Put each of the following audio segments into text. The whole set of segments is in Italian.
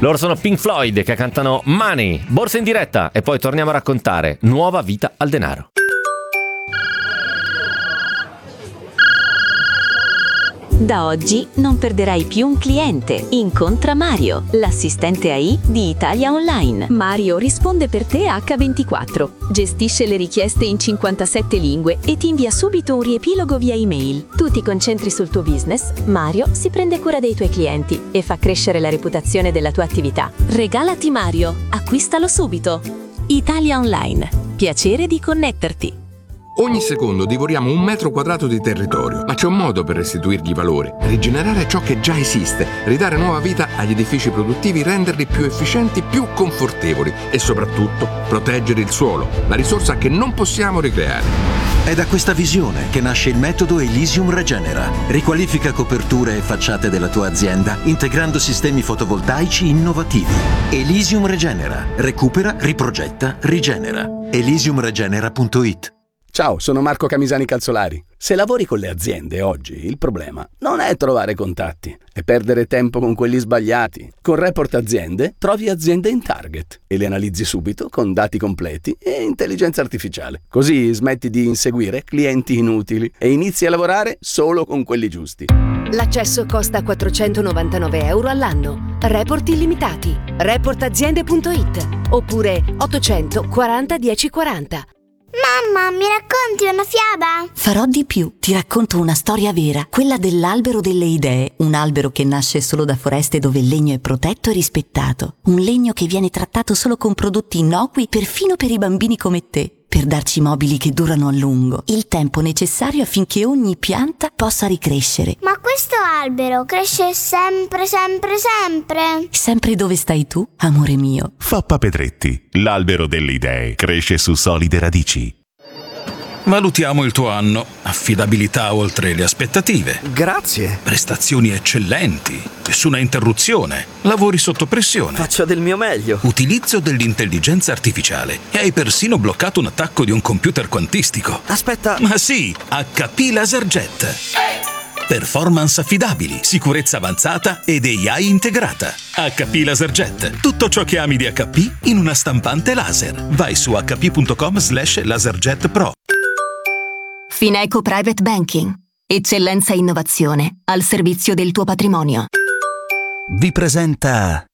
Loro sono Pink Floyd che cantano Money, borsa in diretta, e poi torniamo a raccontare nuova vita al denaro. Da oggi non perderai più un cliente. Incontra Mario, l'assistente AI di Italia Online. Mario risponde per te H24, gestisce le richieste in 57 lingue e ti invia subito un riepilogo via email. Tu ti concentri sul tuo business, Mario si prende cura dei tuoi clienti e fa crescere la reputazione della tua attività. Regalati Mario, acquistalo subito. Italia Online, piacere di connetterti. Ogni secondo divoriamo 1 metro quadrato di territorio, ma c'è un modo per restituirgli valore, rigenerare ciò che già esiste, ridare nuova vita agli edifici produttivi, renderli più efficienti, più confortevoli e soprattutto proteggere il suolo, la risorsa che non possiamo ricreare. È da questa visione che nasce il metodo Elysium Regenera. Riqualifica coperture e facciate della tua azienda integrando sistemi fotovoltaici innovativi. Elysium Regenera. Recupera, riprogetta, rigenera. Elysiumregenera.it. Ciao, sono Marco Camisani Calzolari. Se lavori con le aziende oggi, il problema non è trovare contatti, è perdere tempo con quelli sbagliati. Con Report Aziende trovi aziende in target e le analizzi subito con dati completi e intelligenza artificiale. Così smetti di inseguire clienti inutili e inizi a lavorare solo con quelli giusti. L'accesso costa 499 euro all'anno. Report illimitati. Reportaziende.it oppure 840 1040. Mamma, mi racconti una fiaba? Farò di più, ti racconto una storia vera, quella dell'albero delle idee, un albero che nasce solo da foreste dove il legno è protetto e rispettato, un legno che viene trattato solo con prodotti innocui perfino per i bambini come te, per darci mobili che durano a lungo, il tempo necessario affinché ogni pianta possa ricrescere. Ma questo albero cresce sempre, sempre, sempre? Sempre dove stai tu, amore mio. Foppa Pedretti, l'albero delle idee, cresce su solide radici. Valutiamo il tuo anno. Affidabilità oltre le aspettative. Grazie. Prestazioni eccellenti. Nessuna interruzione. Lavori sotto pressione. Faccio del mio meglio. Utilizzo dell'intelligenza artificiale. E hai persino bloccato un attacco di un computer quantistico. Aspetta. Ma sì, HP LaserJet. Performance affidabili, sicurezza avanzata ed AI integrata. HP LaserJet. Tutto ciò che ami di HP in una stampante laser. Vai su hp.com/laserjet pro. Fineco Private Banking. Eccellenza e innovazione al servizio del tuo patrimonio. Vi presenta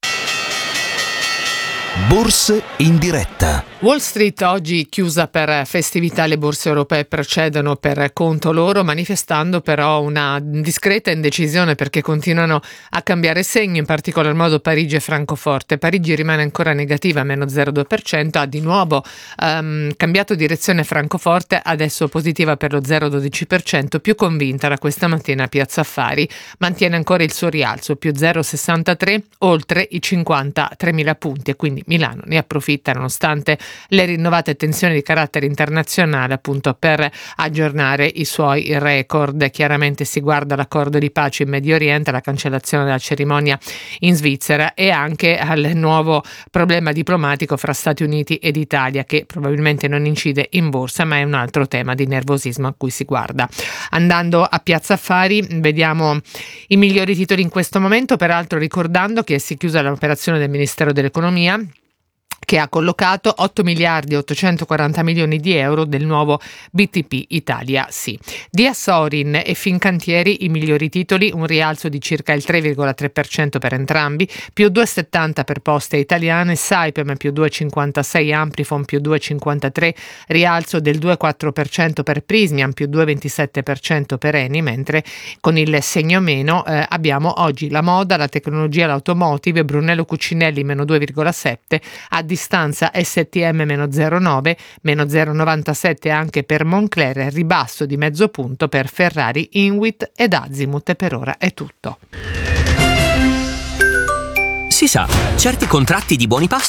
Borse in diretta. Wall Street oggi chiusa per festività, le borse europee procedono per conto loro, manifestando però una discreta indecisione perché continuano a cambiare segno, in particolar modo Parigi e Francoforte. Parigi rimane ancora negativa, meno 0,2%, ha di nuovo cambiato direzione Francoforte, adesso positiva per lo 0,12%, più convinta da questa mattina Piazza Affari, mantiene ancora il suo rialzo, più 0,63, oltre i 53.000 punti, e quindi Milano ne approfitta nonostante le rinnovate tensioni di carattere internazionale, appunto per aggiornare i suoi record. Chiaramente si guarda l'accordo di pace in Medio Oriente, la cancellazione della cerimonia in Svizzera e anche al nuovo problema diplomatico fra Stati Uniti ed Italia, che probabilmente non incide in borsa ma è un altro tema di nervosismo a cui si guarda. Andando a Piazza Affari vediamo i migliori titoli in questo momento, peraltro ricordando che si è chiusa l'operazione del Ministero dell'Economia, che ha collocato 8 miliardi e 840 milioni di euro del nuovo BTP Italia Sì. Dia Sorin e Fincantieri i migliori titoli, un rialzo di circa il 3,3% per entrambi, più 2,70 per Poste Italiane, Saipem più 2,56, Amplifon più 2,53, rialzo del 2,4% per Prysmian, più 2,27% per Eni, mentre con il segno meno abbiamo oggi la moda, la tecnologia, l'automotive, Brunello Cucinelli meno 2,7, a distanza STM meno 0,9, meno 0,97 anche per Moncler, ribasso di mezzo punto per Ferrari, Inwit ed Azimut. E per ora è tutto. Si sa, certi contratti di buoni pasto